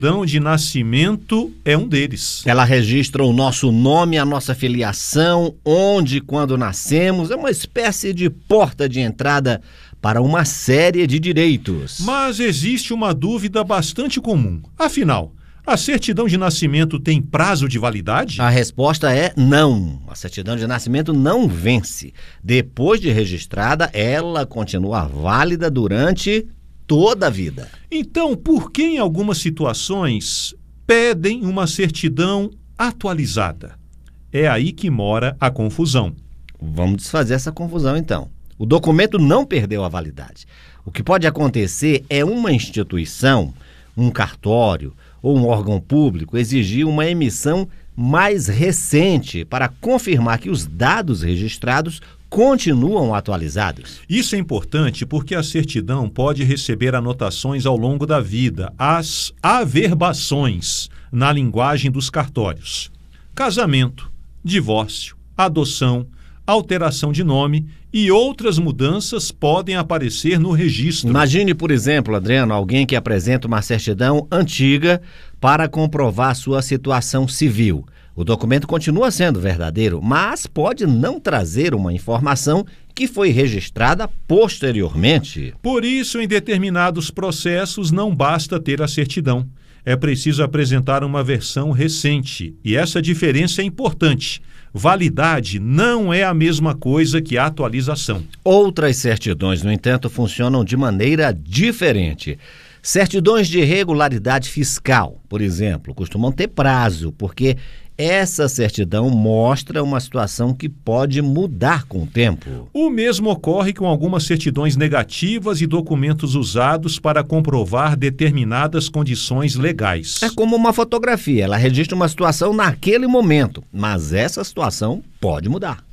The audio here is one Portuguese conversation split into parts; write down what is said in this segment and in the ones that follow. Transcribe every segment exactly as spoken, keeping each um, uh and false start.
certidão de nascimento é um deles. Ela registra o nosso nome, a nossa filiação, onde e quando nascemos. É uma espécie de porta de entrada para uma série de direitos. Mas existe uma dúvida bastante comum. Afinal, a certidão de nascimento tem prazo de validade? A resposta é não. A certidão de nascimento não vence. Depois de registrada, ela continua válida durante toda a vida. Então, por que em algumas situações pedem uma certidão atualizada? É aí que mora a confusão. Vamos desfazer essa confusão então. O documento não perdeu a validade. O que pode acontecer é uma instituição, um cartório ou um órgão público exigir uma emissão mais recente para confirmar que os dados registrados continuam atualizados. Isso é importante porque a certidão pode receber anotações ao longo da vida, as averbações, na linguagem dos cartórios. Casamento, divórcio, adoção, alteração de nome e outras mudanças podem aparecer no registro. Imagine, por exemplo, Adriano, alguém que apresenta uma certidão antiga para comprovar sua situação civil. O documento continua sendo verdadeiro, mas pode não trazer uma informação que foi registrada posteriormente. Por isso, em determinados processos, não basta ter a certidão. É preciso apresentar uma versão recente, e essa diferença é importante. Validade não é a mesma coisa que atualização. Outras certidões, no entanto, funcionam de maneira diferente. Certidões de regularidade fiscal, por exemplo, costumam ter prazo, porque essa certidão mostra uma situação que pode mudar com o tempo. O mesmo ocorre com algumas certidões negativas e documentos usados para comprovar determinadas condições legais. É como uma fotografia, ela registra uma situação naquele momento, mas essa situação pode mudar.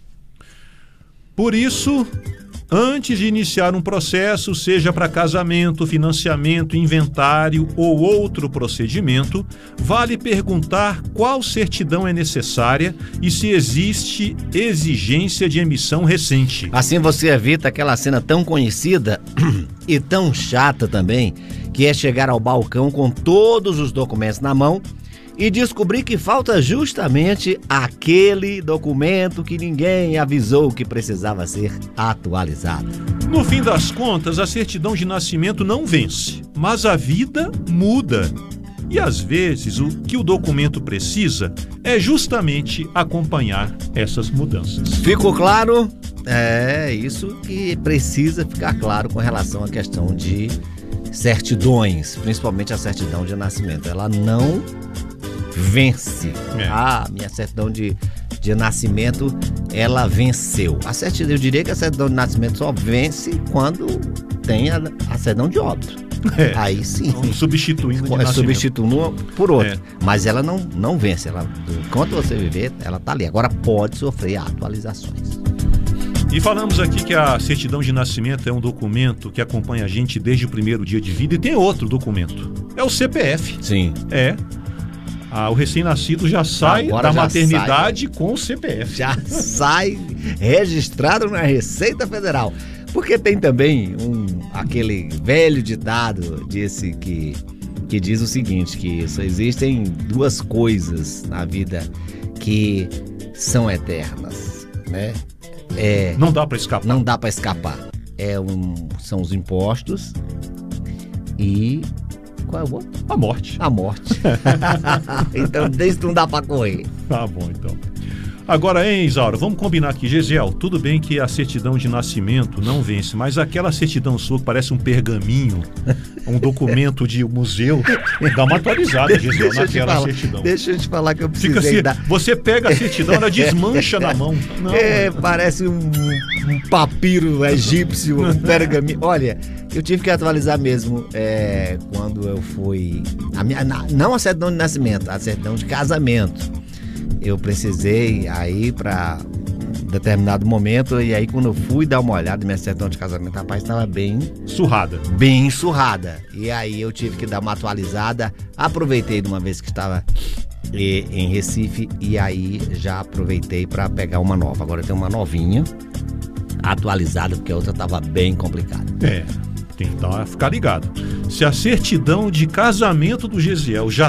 Por isso, antes de iniciar um processo, seja para casamento, financiamento, inventário ou outro procedimento, vale perguntar qual certidão é necessária e se existe exigência de emissão recente. Assim você evita aquela cena tão conhecida e tão chata também, que é chegar ao balcão com todos os documentos na mão e descobrir que falta justamente aquele documento que ninguém avisou que precisava ser atualizado. No fim das contas, a certidão de nascimento não vence, mas a vida muda. E às vezes o que o documento precisa é justamente acompanhar essas mudanças. Ficou claro? É isso que precisa ficar claro com relação à questão de certidões, principalmente a certidão de nascimento. Ela não vence. É. Ah, minha certidão de, de nascimento, ela venceu. A certidão, eu diria que a certidão de nascimento só vence quando tem a, a certidão de óbito. É. Aí sim. Então, substituindo de nascimento. Substituindo por outra. É. Mas ela não, não vence. Ela, enquanto você viver, ela tá ali. Agora pode sofrer atualizações. E falamos aqui que a certidão de nascimento é um documento que acompanha a gente desde o primeiro dia de vida. E tem outro documento. É o C P F. Sim. É. Ah, o recém-nascido já sai Agora da já maternidade sai, com o C P F. Já sai registrado na Receita Federal. Porque tem também um, aquele velho ditado desse que, que diz o seguinte, que só existem duas coisas na vida que são eternas, né? É, não dá para escapar. Não dá para escapar. É um, são os impostos e... Qual é o outro? A morte. A morte. Então, desse não dá pra correr. Tá bom, então. Agora, hein, Isaura, vamos combinar aqui. Gesiel, tudo bem que a certidão de nascimento não vence, mas aquela certidão sua que parece um pergaminho, um documento de museu, dá uma atualizada, Gesiel, naquela falar, certidão. Deixa eu te falar que eu precisei Fica assim, dar... Você pega a certidão, ela desmancha na mão. Não, é, parece um, um papiro egípcio, um pergaminho. Olha, eu tive que atualizar mesmo é, quando eu fui... A minha, não a certidão de nascimento, a certidão de casamento. Eu precisei aí para determinado momento, e aí quando eu fui dar uma olhada, minha certidão de casamento, rapaz, estava bem... Surrada. Bem surrada. E aí eu tive que dar uma atualizada, aproveitei de uma vez que estava e, em Recife, e aí já aproveitei para pegar uma nova. Agora eu tenho uma novinha, atualizada, porque a outra estava bem complicada. É. Tem que dar, ficar ligado. Se a certidão de casamento do Gesiel já